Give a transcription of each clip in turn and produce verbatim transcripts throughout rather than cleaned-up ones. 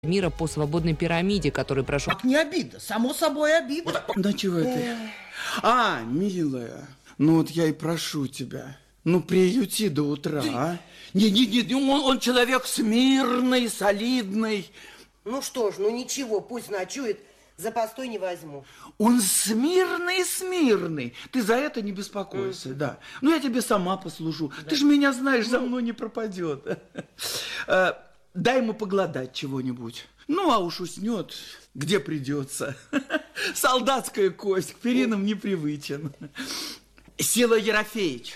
мира по свободной пирамиде, который прошел... Так не обида, само собой обида. Да чего ты? А, милая, ну вот я и прошу тебя, ну приюти до утра, а? Не-не-не, он, он человек смирный, солидный. Ну что ж, ну ничего, пусть ночует, за постой не возьму. Он смирный, смирный. Ты за это не беспокойся, mm. да. Ну я тебе сама послужу. Да. Ты же меня знаешь, за мной не пропадет. Дай ему погладать чего-нибудь. Ну, а уж уснет, где придется. Солдатская кость, к перинам непривычен. Сила Ерофеевич.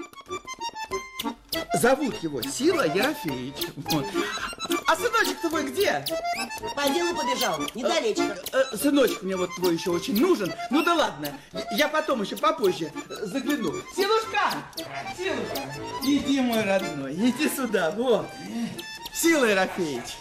Зовут его Сила Ерофеевич. Вот. А сыночек твой где? По делу побежал, недалечко. А, сыночек мне вот твой еще очень нужен. Ну да ладно, я потом еще попозже загляну. Силушка! Силушка! Иди, мой родной, иди сюда, вот. Сила Ерофеевич.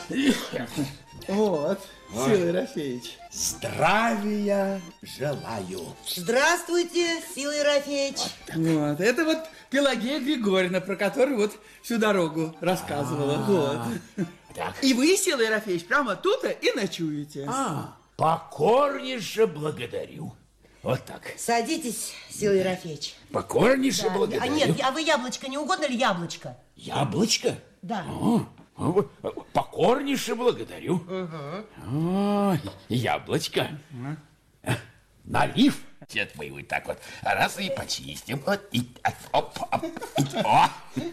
Вот, Сила Ерофеевич. Здравия желаю. Здравствуйте, Сила Ерофеевич. Вот, это вот Пелагея Григорьевна, про которую вот всю дорогу рассказывала. Вот. Так. И вы, Сила Ерофеевич, прямо тут и ночуете. А, покорнейше благодарю. Вот так. Садитесь, Сила Ерофеевич. Покорнейше Да. благодарю. А нет, а вы яблочко, не угодно ли яблочко? Яблочко? Да. А, покорнейше благодарю. Угу. О, яблочко. Угу. Налив. Дед мы вот так вот раз и почистим. Вот, и, оп, оп, и, о.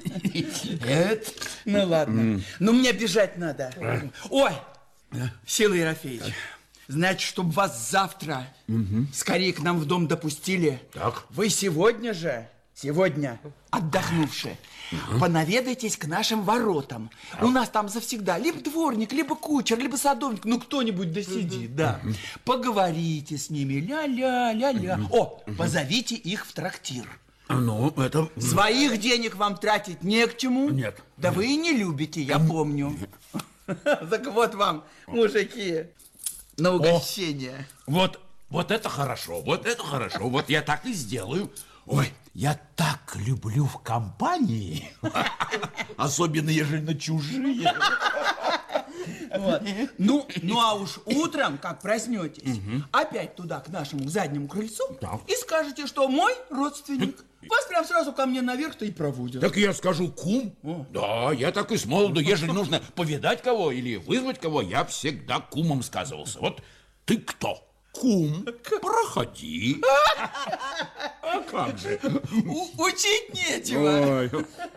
Ну ладно. Ну мне бежать надо. Ой, Сила Ерофеевич. Значит, чтобы вас завтра скорее к нам в дом допустили. Так. Вы сегодня же, сегодня отдохнувшие, понаведайтесь к нашим воротам. У нас там завсегда либо дворник, либо кучер, либо садовник, ну кто-нибудь да сидит, да. Поговорите с ними, ля-ля, ля-ля. О, позовите их в трактир. Ну, это... Своих денег вам тратить не к чему. Нет. Да вы и не любите, я помню. Так вот вам, мужики, на угощение. Вот, вот это хорошо, вот это хорошо, вот я так и сделаю. Ой, я так люблю в компании, особенно ежели на чужие. Вот. Ну, ну, а уж утром, как проснетесь, угу. опять туда, к нашему заднему крыльцу, так. и скажете, что мой родственник. Вас прям сразу ко мне наверх-то и проводят. Так я скажу: кум. О. Да, я так и с молоду, ежели нужно повидать кого или вызвать кого, я всегда кумом сказывался. Вот ты кто? Кум, проходи. А как же? Учить нечего.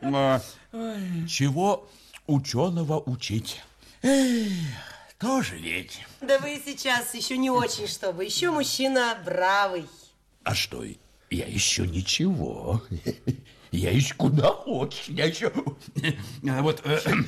Ой. Чего ученого учить? Эх, тоже ведь. Да вы сейчас еще не очень, чтобы. Еще мужчина бравый. А что, я еще ничего. Я еще куда хочешь. Я еще... Вот...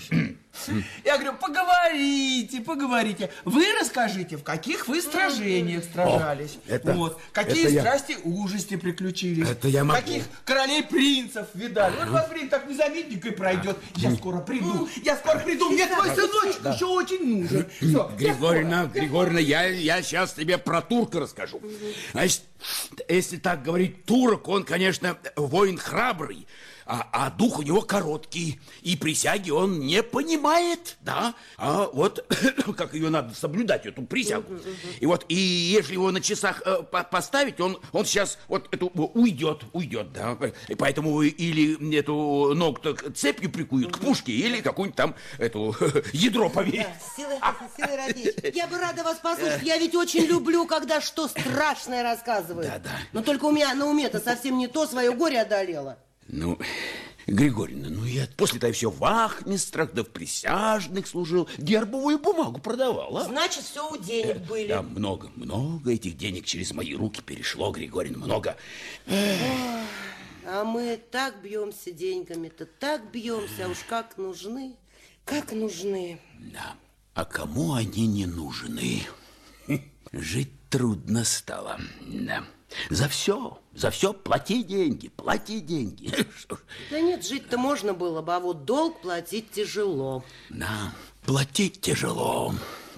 Я говорю, поговорите, поговорите. Вы расскажите, в каких вы сражениях сражались. О, это, вот. Какие это страсти, я... ужасти приключились. Это я могу. Каких королей принцев видали. Вот вас время так незаметненько и пройдет. Я скоро приду, я скоро приду. Мне твой сыночек да. еще очень нужен. Все, Григорьевна, Григорьевна, я, я сейчас тебе про турка расскажу. Значит, если так говорить, турок, он, конечно, воин храбрый. А, а дух у него короткий, и присяги он не понимает, да, а вот как ее надо соблюдать, эту присягу. И вот, и если его на часах э, поставить, он, он сейчас вот эту уйдет, уйдет, да, и поэтому или эту ногу цепью прикуют к пушке, или какую-нибудь там эту ядро повесят. Сила, Сила Ерофеевич, я бы рада вас послушать, я ведь очень люблю, когда что страшное рассказывают. Да, да. Но только у меня на уме-то совсем не то, свое горе одолело. Ну, Григорьевна, ну я после-то все в вахмистрах, да в присяжных служил, гербовую бумагу продавал, а? Значит, все у денег были. Да, много, много этих денег через мои руки перешло, Григорьевна, много. Ой, а мы так бьемся деньгами-то, так бьемся, а уж как нужны, как нужны. Да, а кому они не нужны? Жить трудно стало, да. За все, за все плати деньги, плати деньги. Да нет, жить-то можно было бы, а вот долг платить тяжело. Да, платить тяжело.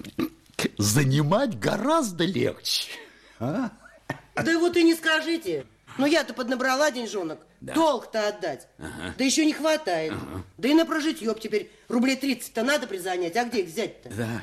Занимать гораздо легче. А? Да вот и не скажите. Ну я-то поднабрала деньжонок, да. Долг-то отдать. Ага. Да еще не хватает. Ага. Да и на прожитье теперь рублей тридцать-то надо призанять, а где их взять-то? Да.